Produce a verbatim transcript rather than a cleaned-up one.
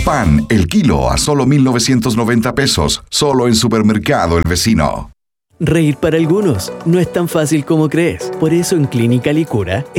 Pan, el kilo a solo mil novecientos noventa pesos, solo en Supermercado El Vecino. Reír para algunos no es tan fácil como crees. Por eso en Clínica Licura